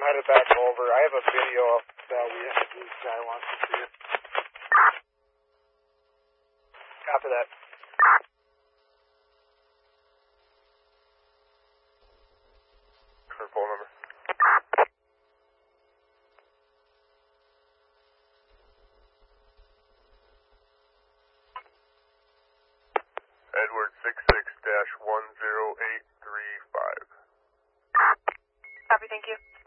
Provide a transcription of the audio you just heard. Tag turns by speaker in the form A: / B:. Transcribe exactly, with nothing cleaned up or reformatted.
A: I'm headed back over. I have a video of that we this guy wants to see it. After that.
B: Phone number. Edward six six dash one zero eight three five.
C: Copy, thank you.